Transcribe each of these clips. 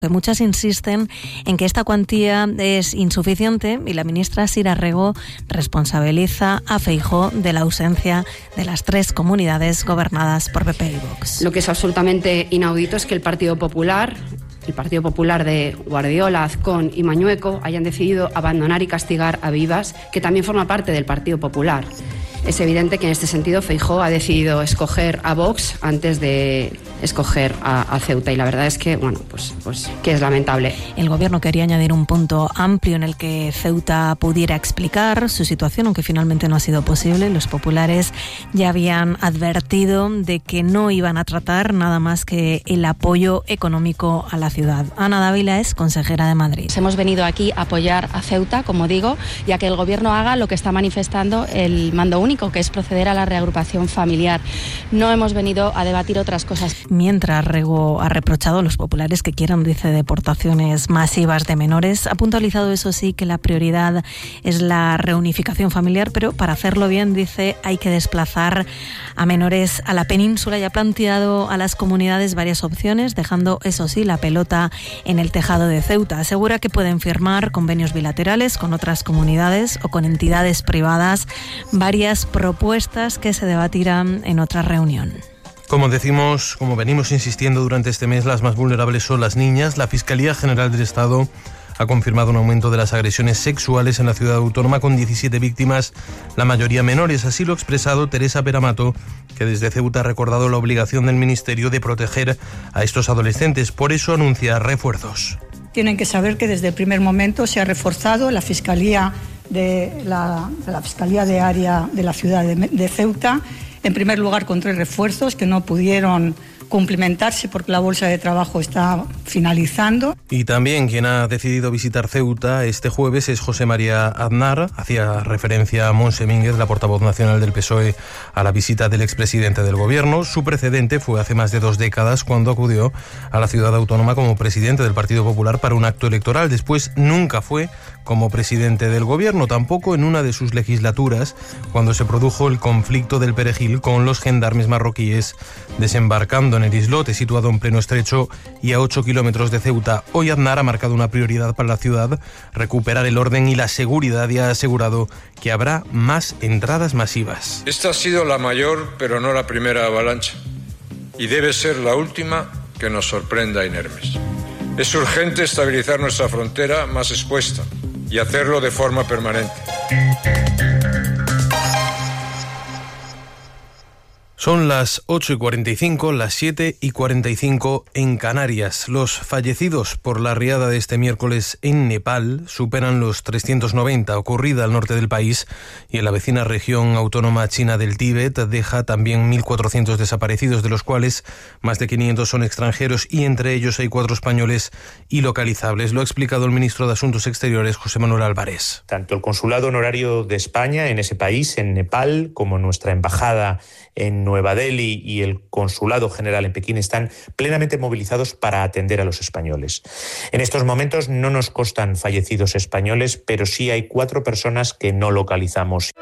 Muchas insisten en que esta cuantía es insuficiente y la ministra Sira Rego responsabiliza a Feijóo de la ausencia de las 3 comunidades gobernadas por PP y Vox. Lo que es absolutamente inaudito es que el Partido Popular de Guardiola, Azcón y Mañueco hayan decidido abandonar y castigar a Vivas, que también forma parte del Partido Popular. Es evidente que en este sentido Feijóo ha decidido escoger a Vox antes de escoger a Ceuta, y la verdad es que, pues que es lamentable. El Gobierno quería añadir un punto amplio en el que Ceuta pudiera explicar su situación, aunque finalmente no ha sido posible. Los populares ya habían advertido de que no iban a tratar nada más que el apoyo económico a la ciudad. Ana Dávila es consejera de Madrid. Hemos venido aquí a apoyar a Ceuta, como digo, ya que el Gobierno haga lo que está manifestando el mando único, que es proceder a la reagrupación familiar. No hemos venido a debatir otras cosas. Mientras Rego ha reprochado a los populares que quieran, dice, deportaciones masivas de menores, ha puntualizado, eso sí, que la prioridad es la reunificación familiar, pero para hacerlo bien, dice, hay que desplazar a menores a la península, y ha planteado a las comunidades varias opciones, dejando, eso sí, la pelota en el tejado de Ceuta. Asegura que pueden firmar convenios bilaterales con otras comunidades o con entidades privadas, varias propuestas que se debatirán en otra reunión. Como venimos insistiendo durante este mes, las más vulnerables son las niñas. La Fiscalía General del Estado ha confirmado un aumento de las agresiones sexuales en la ciudad autónoma, con 17 víctimas, la mayoría menores. Así lo ha expresado Teresa Peramato, que desde Ceuta ha recordado la obligación del Ministerio de proteger a estos adolescentes. Por eso anuncia refuerzos. Tienen que saber que desde el primer momento se ha reforzado la Fiscalía de la Fiscalía de Área de la ciudad de Ceuta, en primer lugar con 3 refuerzos que no pudieron cumplimentarse porque la bolsa de trabajo está finalizando. Y también quien ha decidido visitar Ceuta este jueves es José María Aznar. Hacía referencia a Montse Mínguez, la portavoz nacional del PSOE, a la visita del expresidente del Gobierno. Su precedente fue hace más de 2 décadas, cuando acudió a la ciudad autónoma como presidente del Partido Popular para un acto electoral. Después nunca fue como presidente del Gobierno, tampoco en una de sus legislaturas, cuando se produjo el conflicto del Perejil con los gendarmes marroquíes desembarcando en el islote situado en pleno estrecho y a 8 kilómetros de Ceuta. Hoy Aznar ha marcado una prioridad para la ciudad: recuperar el orden y la seguridad, y ha asegurado que habrá más entradas masivas. Esta ha sido la mayor, pero no la primera avalancha, y debe ser la última que nos sorprenda inermes. Es urgente estabilizar nuestra frontera más expuesta y hacerlo de forma permanente. Son las 8:45, las 7:45 en Canarias. Los fallecidos por la riada de este miércoles en Nepal superan los 390, ocurrida al norte del país, y en la vecina región autónoma china del Tíbet deja también 1.400 desaparecidos, de los cuales más de 500 son extranjeros, y entre ellos hay 4 españoles ilocalizables. Lo ha explicado el ministro de Asuntos Exteriores, José Manuel Álvarez. Tanto el consulado honorario de España en ese país, en Nepal, como nuestra embajada en Nueva Delhi y el Consulado General en Pekín están plenamente movilizados para atender a los españoles. En estos momentos no nos constan fallecidos españoles, pero sí hay 4 personas que no localizamos.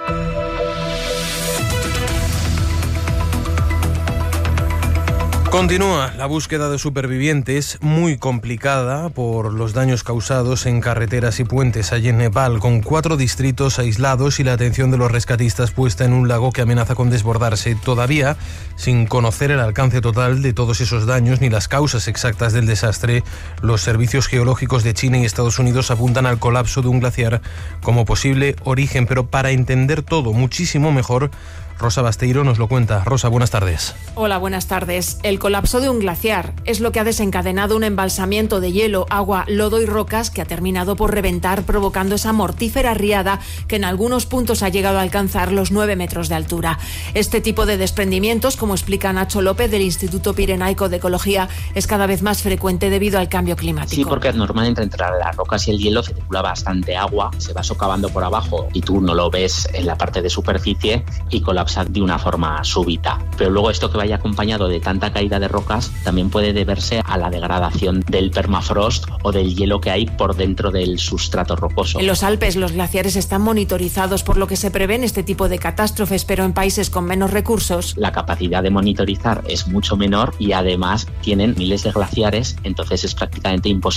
Continúa la búsqueda de supervivientes, muy complicada por los daños causados en carreteras y puentes allí en Nepal, con 4 distritos aislados y la atención de los rescatistas puesta en un lago que amenaza con desbordarse, todavía sin conocer el alcance total de todos esos daños ni las causas exactas del desastre. Los servicios geológicos de China y Estados Unidos apuntan al colapso de un glaciar como posible origen, pero para entender todo muchísimo mejor, Rosa Basteiro nos lo cuenta. Rosa, buenas tardes. Hola, buenas tardes. El colapso de un glaciar es lo que ha desencadenado un embalsamiento de hielo, agua, lodo y rocas que ha terminado por reventar, provocando esa mortífera riada que en algunos puntos ha llegado a alcanzar los 9 metros de altura. Este tipo de desprendimientos, como explica Nacho López del Instituto Pirenaico de Ecología, es cada vez más frecuente debido al cambio climático. Sí, porque normalmente entre las rocas y el hielo circula bastante agua, se va socavando por abajo y tú no lo ves en la parte de superficie y colapsa de una forma súbita. Pero luego esto que vaya acompañado de tanta caída de rocas también puede deberse a la degradación del permafrost o del hielo que hay por dentro del sustrato rocoso. En los Alpes los glaciares están monitorizados, por lo que se prevén este tipo de catástrofes, pero en países con menos recursos la capacidad de monitorizar es mucho menor y además tienen miles de glaciares, entonces es prácticamente imposible